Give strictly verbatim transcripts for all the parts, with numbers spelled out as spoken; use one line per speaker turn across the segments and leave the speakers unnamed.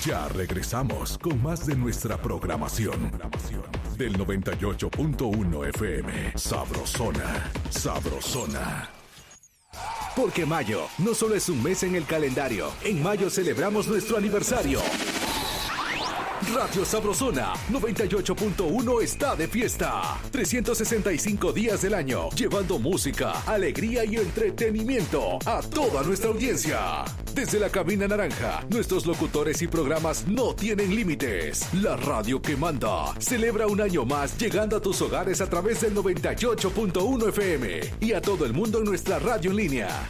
Ya regresamos con más de nuestra programación. Del noventa y ocho punto uno F M. Sabrosona, Sabrosona.
Porque mayo no solo es un mes en el calendario. En mayo celebramos nuestro aniversario. Radio Sabrosona noventa y ocho punto uno está de fiesta. trescientos sesenta y cinco días del año, llevando música, alegría y entretenimiento a toda nuestra audiencia. Desde la cabina naranja, nuestros locutores y programas no tienen límites. La radio que manda celebra un año más, llegando a tus hogares a través del noventa y ocho punto uno F M y a todo el mundo en nuestra radio en línea.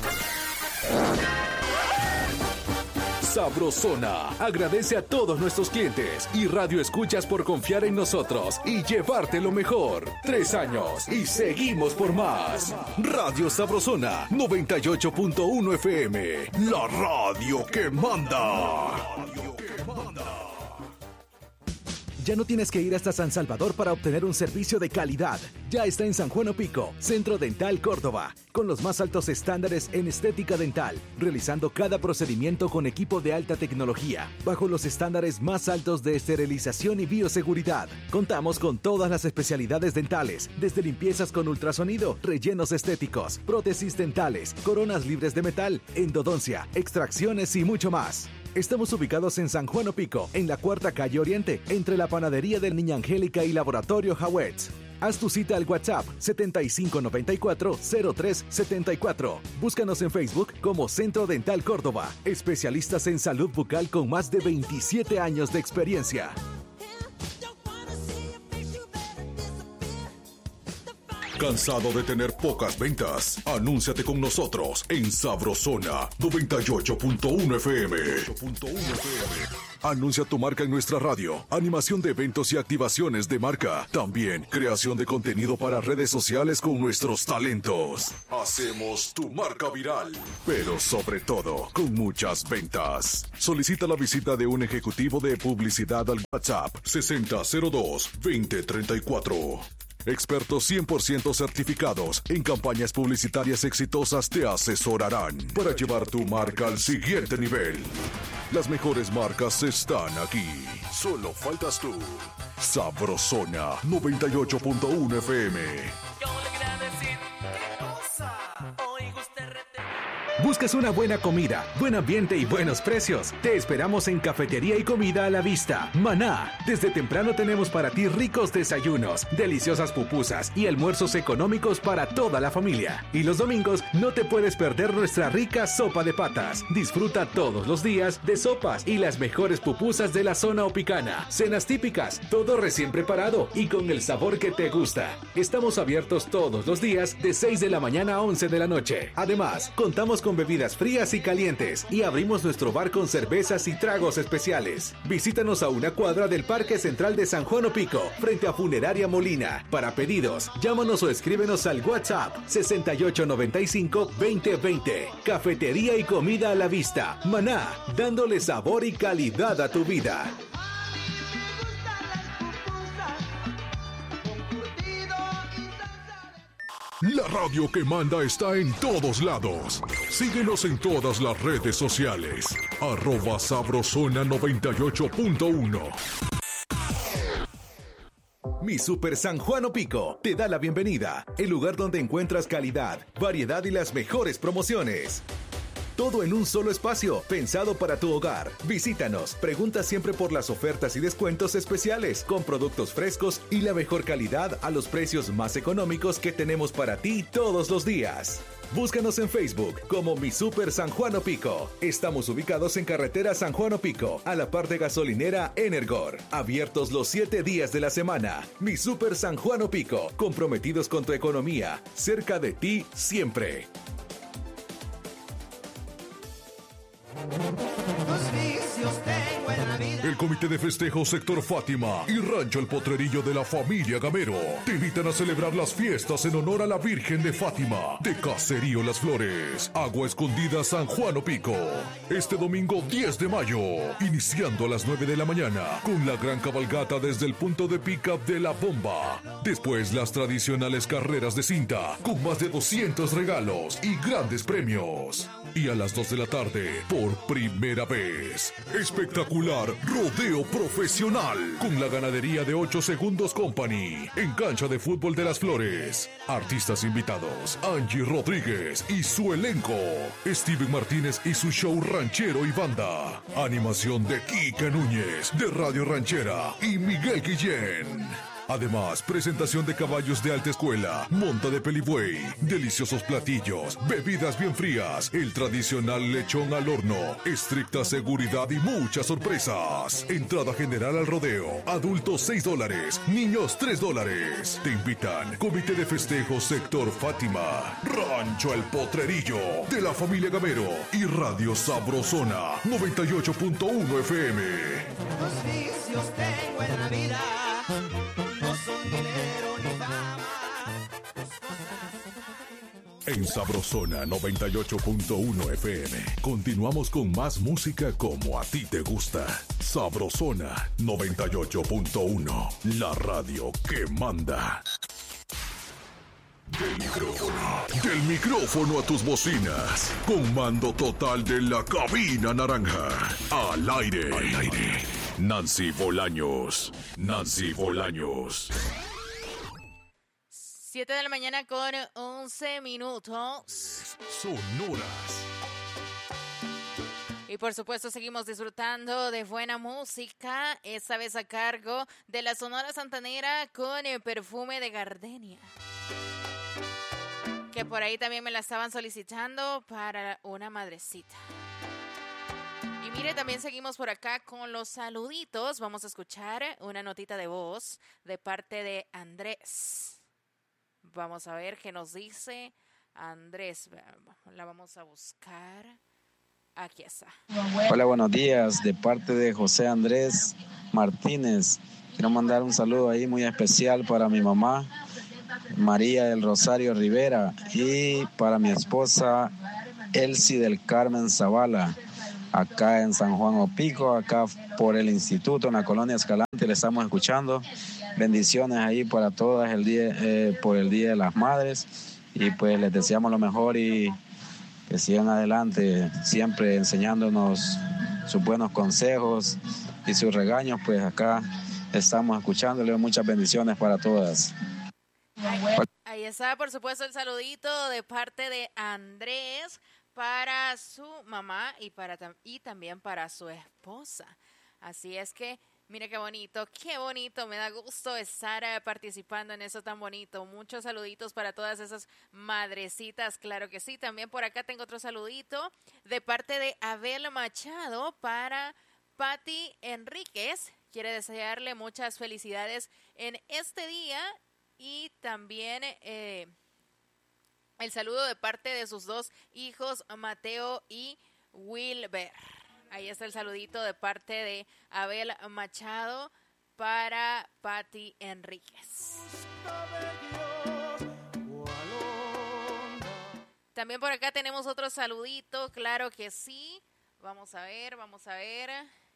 Sabrosona agradece a todos nuestros clientes y radio escuchas por confiar en nosotros y llevarte lo mejor. Tres años y seguimos por más. Radio Sabrosona noventa y ocho punto uno F M, la radio que manda. Ya no tienes que ir hasta San Salvador para obtener un servicio de calidad. Ya está en San Juan Opico, Centro Dental Córdoba, con los más altos estándares en estética dental, realizando cada procedimiento con equipo de alta tecnología, bajo los estándares más altos de esterilización y bioseguridad. Contamos con todas las especialidades dentales, desde limpiezas con ultrasonido, rellenos estéticos, prótesis dentales, coronas libres de metal, endodoncia, extracciones y mucho más. Estamos ubicados en San Juan Opico, en la Cuarta Calle Oriente, entre la Panadería del Niña Angélica y Laboratorio Hawetz. Haz tu cita al WhatsApp setenta y cinco noventa y cuatro cero tres setenta y cuatro. Búscanos en Facebook como Centro Dental Córdoba, especialistas en salud bucal con más de veintisiete años de experiencia.
¿Cansado de tener pocas ventas? Anúnciate con nosotros en Sabrosona noventa y ocho punto uno F M. Anuncia tu marca en nuestra radio, animación de eventos y activaciones de marca. También creación de contenido para redes sociales con nuestros talentos. Hacemos tu marca viral, pero sobre todo con muchas ventas. Solicita la visita de un ejecutivo de publicidad al WhatsApp sesenta cero dos veinte treinta y cuatro. Expertos cien por ciento certificados en campañas publicitarias exitosas te asesorarán para llevar tu marca al siguiente nivel. Las mejores marcas están aquí. Solo faltas tú. Sabrosona noventa y ocho punto uno F M.
¿Buscas una buena comida, buen ambiente y buenos precios? Te esperamos en Cafetería y Comida a la Vista, Maná. Desde temprano tenemos para ti ricos desayunos, deliciosas pupusas y almuerzos económicos para toda la familia. Y los domingos no te puedes perder nuestra rica sopa de patas. Disfruta todos los días de sopas y las mejores pupusas de la zona opicana. Cenas típicas, todo recién preparado y con el sabor que te gusta. Estamos abiertos todos los días de seis de la mañana a once de la noche. Además, contamos con bebidas frías y calientes y abrimos nuestro bar con cervezas y tragos especiales. Visítanos a una cuadra del Parque Central de San Juan Opico, frente a Funeraria Molina. Para pedidos, llámanos o escríbenos al WhatsApp sesenta y ocho noventa y cinco veinte veinte. Cafetería y Comida a la Vista, Maná, dándole sabor y calidad a tu vida.
La radio que manda está en todos lados. Síguenos en todas las redes sociales. Arroba Sabrosona noventa y ocho punto uno.
Mi Super San Juan Opico te da la bienvenida. El lugar donde encuentras calidad, variedad y las mejores promociones. Todo en un solo espacio, pensado para tu hogar. Visítanos, pregunta siempre por las ofertas y descuentos especiales, con productos frescos y la mejor calidad a los precios más económicos que tenemos para ti todos los días. Búscanos en Facebook como Mi Super San Juan Opico. Estamos ubicados en carretera San Juan Opico, a la par de gasolinera Energor. Abiertos los siete días de la semana. Mi Super San Juan Opico, comprometidos con tu economía, cerca de ti siempre.
El Comité de Festejos Sector Fátima y Rancho El Potrerillo de la familia Gamero te invitan a celebrar las fiestas en honor a la Virgen de Fátima de Caserío Las Flores, Agua Escondida, San Juan Opico. Este domingo diez de mayo, iniciando a las nueve de la mañana, con la gran cabalgata desde el punto de pick-up de La Bomba. Después las tradicionales carreras de cinta, con más de doscientos regalos y grandes premios. y a las dos de la tarde, por primera vez. Espectacular rodeo profesional con la ganadería de ocho Segundos Company en cancha de fútbol de Las Flores. Artistas invitados: Angie Rodríguez y su elenco, Steven Martínez y su show ranchero y banda. Animación de Kika Núñez de Radio Ranchera y Miguel Guillén. Además, presentación de caballos de alta escuela, monta de pelibuey, deliciosos platillos, bebidas bien frías, el tradicional lechón al horno, estricta seguridad y muchas sorpresas. Entrada general al rodeo, adultos seis dólares, niños tres dólares. Te invitan Comité de Festejos Sector Fátima, Rancho El Potrerillo, de la familia Gamero y Radio Sabrosona noventa y ocho punto uno F M.
Los vicios tengo en la vida.
En Sabrosona noventa y ocho punto uno F M. Continuamos con más música como a ti te gusta. Sabrosona noventa y ocho punto uno. La radio que manda. Del micrófono. Del micrófono a tus bocinas. Con mando total de la cabina naranja. Al aire. Al aire. Nancy Bolaños. Nancy Bolaños.
siete de la mañana con once minutos.
Sonoras.
Y por supuesto seguimos disfrutando de buena música, esta vez a cargo de la Sonora Santanera con el Perfume de Gardenia. Que por ahí también me la estaban solicitando para una madrecita. Y mire, también seguimos por acá con los saluditos. Vamos a escuchar una notita de voz de parte de Andrés. Vamos a ver qué nos dice Andrés. La vamos a buscar. Aquí está.
Hola, buenos días. De parte de José Andrés Martínez. Quiero mandar un saludo ahí muy especial para mi mamá, María del Rosario Rivera, y para mi esposa, Elsie del Carmen Zavala, acá en San Juan Opico, acá por el instituto, en la colonia Escalante. Le estamos escuchando. Bendiciones ahí para todas el día, eh, por el Día de las Madres, y pues les deseamos lo mejor y que sigan adelante, siempre enseñándonos sus buenos consejos y sus regaños. Pues acá estamos escuchándole. Muchas bendiciones para todas.
Ahí, ahí está, por supuesto, el saludito de parte de Andrés para su mamá y, para, y también para su esposa. Así es que mire qué bonito, qué bonito, me da gusto estar uh, participando en eso tan bonito. Muchos saluditos para todas esas madrecitas, claro que sí. También por acá tengo otro saludito de parte de Abel Machado para Patti Enríquez. Quiere desearle muchas felicidades en este día y también eh, el saludo de parte de sus dos hijos, Mateo y Wilber. Ahí está el saludito de parte de Abel Machado para Patti Enríquez. También por acá tenemos otro saludito, claro que sí. Vamos a ver, vamos a ver.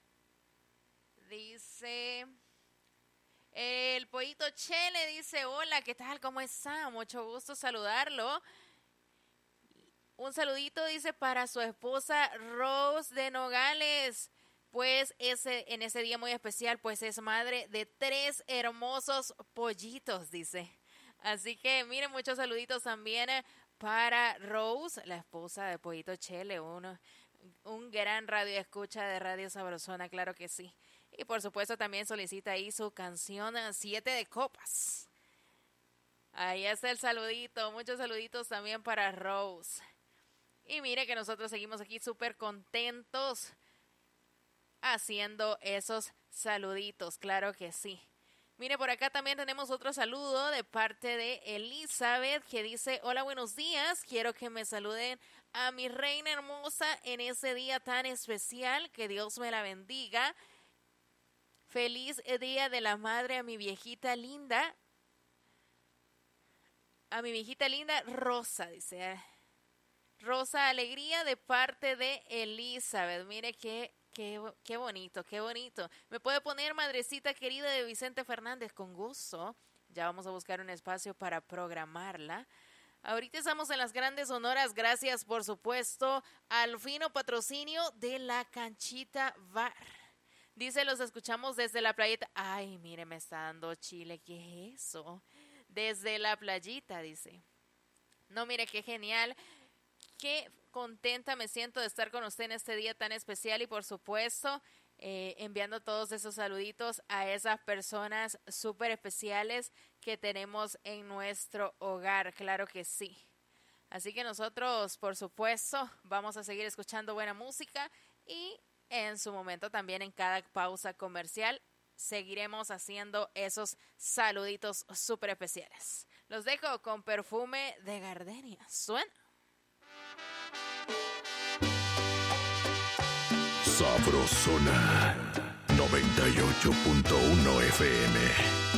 Dice... El Pollito Chele dice, hola, ¿qué tal? ¿Cómo está? Mucho gusto saludarlo. Un saludito, dice, para su esposa Rose de Nogales, pues ese en ese día muy especial, pues es madre de tres hermosos pollitos, dice. Así que miren, muchos saluditos también para Rose, la esposa de Pollito Chele, uno, un gran radio escucha de Radio Sabrosona, claro que sí. Y por supuesto también solicita ahí su canción Siete de Copas. Ahí está el saludito, muchos saluditos también para Rose. Y mire que nosotros seguimos aquí súper contentos haciendo esos saluditos, claro que sí. Mire, por acá también tenemos otro saludo de parte de Elizabeth que dice, hola, buenos días, quiero que me saluden a mi reina hermosa en ese día tan especial, que Dios me la bendiga. Feliz Día de la Madre a mi viejita linda, a mi viejita linda Rosa, dice. Rosa Alegría de parte de Elizabeth. Mire qué, qué, qué bonito, qué bonito. Me puede poner Madrecita Querida de Vicente Fernández, con gusto. Ya vamos a buscar un espacio para programarla. Ahorita estamos en las grandes sonoras, gracias por supuesto al fino patrocinio de La Canchita Bar. Dice, los escuchamos desde la playita. Ay, mire, me está dando chile, ¿qué es eso? Desde la playita, dice. No, mire, qué genial, qué contenta me siento de estar con usted en este día tan especial y por supuesto eh, enviando todos esos saluditos a esas personas súper especiales que tenemos en nuestro hogar, claro que sí. Así que nosotros, por supuesto, vamos a seguir escuchando buena música y en su momento también en cada pausa comercial seguiremos haciendo esos saluditos súper especiales. Los dejo con Perfume de Gardenia. Suena.
Sabrosona noventa y ocho punto uno F M.